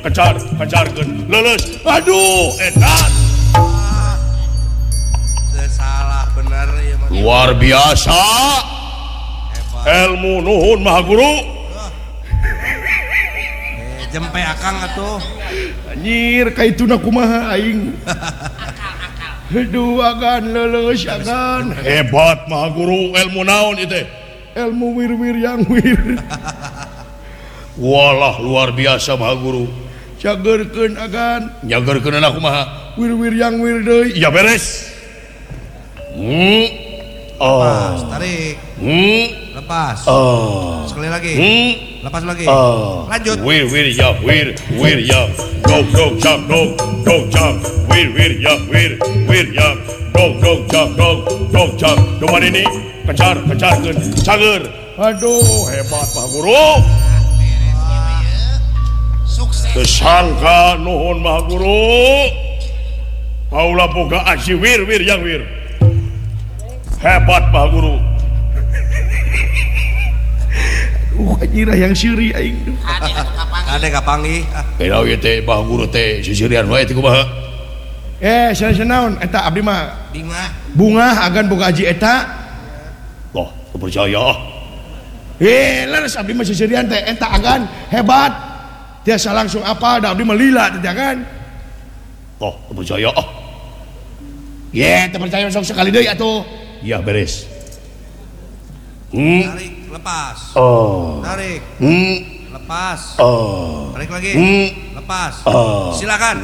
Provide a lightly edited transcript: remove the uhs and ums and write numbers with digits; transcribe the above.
kecarkeun leles aduh edan salah bener ya mah. luar biasa ilmu nuhun maha guru jempe akang atuh anjir kaituna kumaha aing aduh agan leles agan hebat maha guru ilmu naon itu ilmu wir yang wir walah luar biasa maha guru cagerkeun agan nyagerkeun aku maha wir yang wir deui ya beres lepas tarik lepas sekali lagi lepas lagi lanjut wir ya dog jump wir ya dog jump cuman ini kecarkeun cager aduh hebat Pak Guru sukses kesangka nuhun Maha Guru paula boga aji wir yang wir hebat Maha Guru anjir yang siri aing ada kapangi Kena ieu teh Maha Guru teh sisirian wae ti kumaha naon eta abdi mah bunga agan boga aji eta loh teu percaya leres abdi mah sisirian teh eta agan hebat tiasa langsung apa da abdi mah lila teh kan loh teu percaya teu percaya sok sekali deui atuh iya beres tarik lepas tarik lepas tarik lagi lepas silakan